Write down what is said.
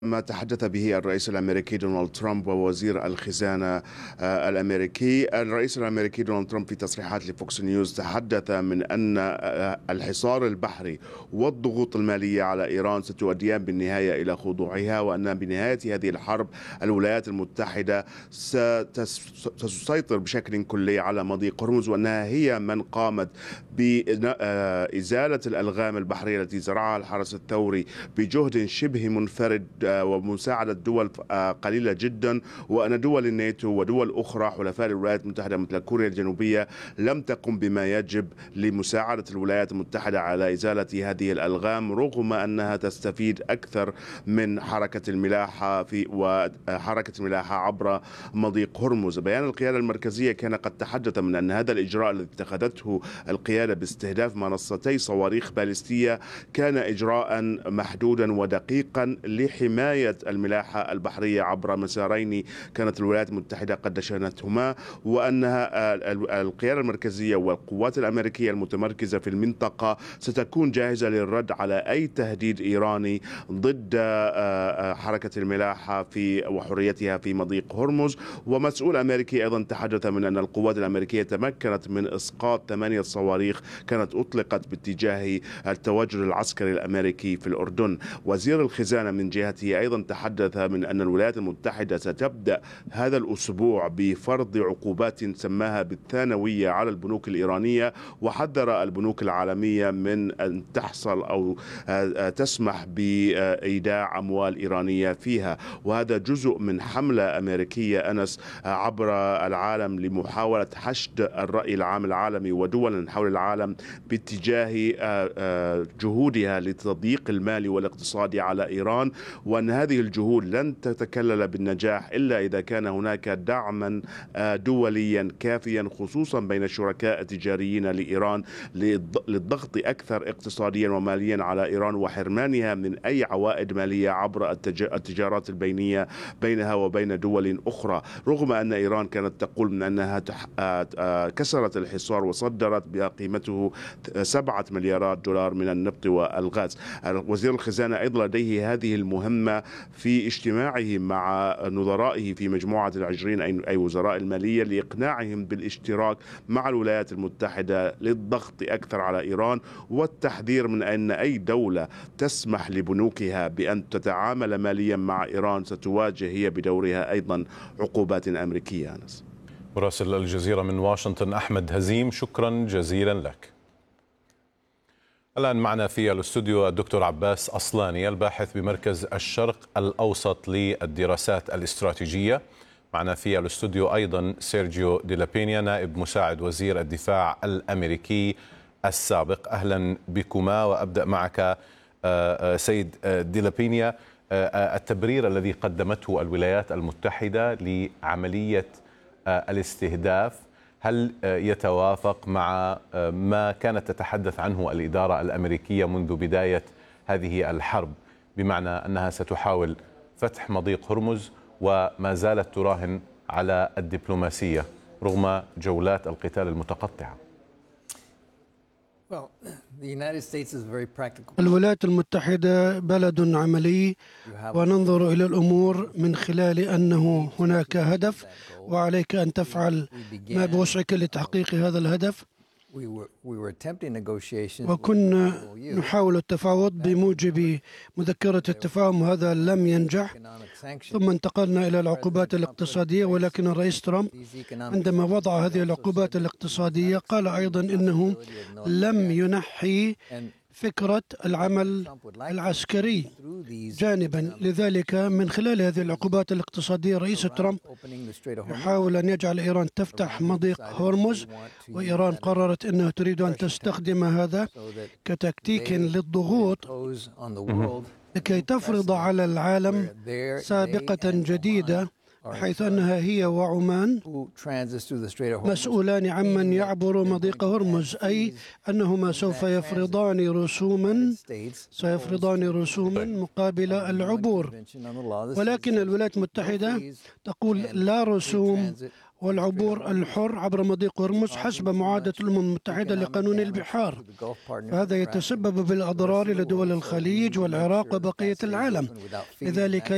ما تحدث به الرئيس الأمريكي دونالد ترامب ووزير الخزانة الأمريكي. الرئيس الأمريكي دونالد ترامب في تصريحات لفوكس نيوز تحدث من أن الحصار البحري والضغوط المالية على إيران ستؤديان بالنهاية إلى خضوعها، وأن بنهاية هذه الحرب الولايات المتحدة ستسيطر بشكل كلي على مضيق هرمز، وأنها هي من قامت بإزالة الألغام البحرية التي زرعها الحرس الثوري بجهد شبه منفرد ومساعدة دول قليلة جدا، وأن دول الناتو ودول أخرى حلفاء الولايات المتحدة مثل كوريا الجنوبية لم تقم بما يجب لمساعدة الولايات المتحدة على إزالة هذه الألغام، رغم أنها تستفيد أكثر من حركة الملاحة عبر مضيق هرمز. بيان القيادة المركزية كان قد تحدث من أن هذا الإجراء الذي اتخذته القيادة باستهداف منصتي صواريخ باليستية كان إجراء محدودا ودقيقا لحماية الملاحة البحرية عبر مسارين كانت الولايات المتحدة قد دشنتهما، وأنها القيادة المركزية والقوات الأمريكية المتمركزة في المنطقة ستكون جاهزة للرد على أي تهديد إيراني ضد حركة الملاحة وحريتها في مضيق هرمز. ومسؤول أمريكي أيضا تحدث من أن القوات الأمريكية تمكنت من إسقاط 8 صواريخ كانت أطلقت باتجاه التوجه العسكري الأمريكي في الأردن. وزير الخزانة من جهته أيضا تحدث من أن الولايات المتحدة ستبدأ هذا الأسبوع بفرض عقوبات سماها بالثانوية على البنوك الإيرانية، وحذر البنوك العالمية من أن تحصل أو تسمح بإيداع أموال إيرانية فيها. وهذا جزء من حملة أمريكية أنس عبر العالم لمحاولة حشد الرأي العام العالمي ودول حول العالم باتجاه جهودها للتضييق المالي والاقتصادي على إيران، وأن هذه الجهود لن تتكلل بالنجاح إلا إذا كان هناك دعما دوليا كافيا، خصوصا بين الشركاء التجاريين لإيران، للضغط أكثر اقتصاديا وماليا على إيران وحرمانها من أي عوائد مالية عبر التجارات البينية بينها وبين دول أخرى، رغم أن إيران كانت تقول من أنها كسرت الحصار وصدرت بقيمته 7 مليارات دولار من النفط والغاز. وزير الخزانة أيضا لديه هذه المهمة في اجتماعه مع نظرائه في مجموعة ال20 أي وزراء المالية لإقناعهم بالاشتراك مع الولايات المتحدة للضغط أكثر على إيران، والتحذير من أن أي دولة تسمح لبنوكها بأن تتعامل ماليا مع إيران ستواجه هي بدورها أيضا عقوبات أمريكية. أنس. مراسل الجزيرة من واشنطن أحمد هزيم، شكرا جزيلا لك. الآن معنا في الاستوديو الدكتور عباس أصلاني الباحث بمركز الشرق الأوسط للدراسات الاستراتيجية. معنا في الاستوديو أيضا سيرجيو دي لابينيا نائب مساعد وزير الدفاع الأمريكي السابق. أهلا بكما، وأبدأ معك سيد دي لابينيا. التبرير الذي قدمته الولايات المتحدة لعملية الاستهداف هل يتوافق مع ما كانت تتحدث عنه الإدارة الأمريكية منذ بداية هذه الحرب، بمعنى أنها ستحاول فتح مضيق هرمز وما زالت تراهن على الدبلوماسية رغم جولات القتال المتقطعة؟ الولايات المتحدة بلد عملي، وننظر إلى الأمور من خلال أنه هناك هدف وعليك أن تفعل ما بوسعك لتحقيق هذا الهدف. وكنا نحاول التفاوض بموجب مذكرة التفاهم، وهذا لم ينجح، ثم انتقلنا إلى العقوبات الاقتصادية. ولكن الرئيس ترامب عندما وضع هذه العقوبات الاقتصادية قال أيضا إنه لم ينحي فكرة العمل العسكري جانبا. لذلك من خلال هذه العقوبات الاقتصادية رئيس ترامب يحاول أن يجعل إيران تفتح مضيق هرمز، وإيران قررت أنها تريد أن تستخدم هذا كتكتيك للضغوط لكي تفرض على العالم سابقة جديدة، بحيث أنها هي وعمان مسؤولان عمن يعبر مضيق هرمز، أي أنهما سوف يفرضان رسوما مقابل العبور. ولكن الولايات المتحدة تقول لا رسوم والعبور الحر عبر مضيق هرمز حسب معاهدة الأمم المتحدة لقانون البحار، فهذا يتسبب بالأضرار لدول الخليج والعراق وبقية العالم. لذلك